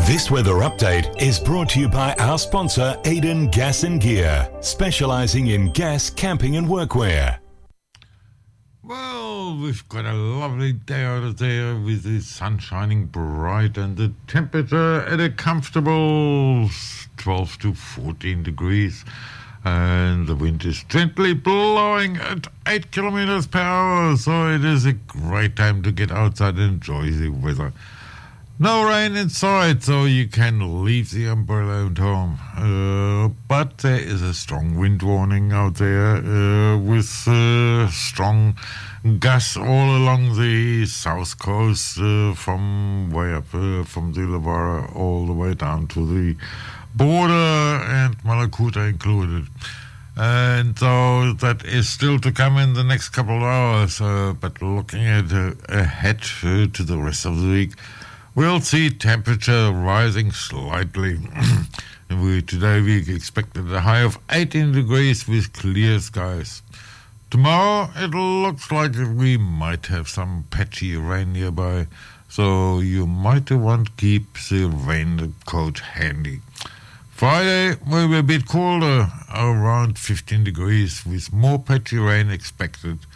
This weather update is brought to you by our sponsor, Aiden Gas and Gear, specialising in gas, camping and workwear. Well, we've got a lovely day out there with the sun shining bright and the temperature at a comfortable 12 to 14 degrees. And the wind is gently blowing at 8 kilometers per hour, so it is a great time to get outside and enjoy the weather. No rain inside, so you can leave the umbrella at home. But there is a strong wind warning out there with strong gusts all along the south coast from way up from the Illawarra all the way down to the border and Malakuta included. And so that is still to come in the next couple of hours. But looking at ahead to the rest of the week, we'll see temperature rising slightly. Today we expected a high of 18 degrees with clear skies. Tomorrow it looks like we might have some patchy rain nearby, so you might want to keep the raincoat handy. Friday will be a bit colder, around 15 degrees with more patchy rain expected.